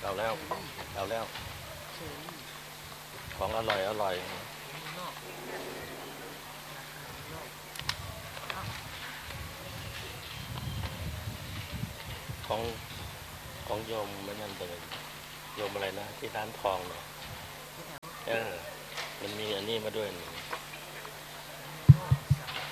เอาแล้วเอาแล้วเฉยของอร่อยอร่อยนอกราคานอกอ้าวของของโยมไม่นั่นเลยโยมอะไรนะที่ร้านทองเนาะที่แถวมันมีอันนี้มาด้วย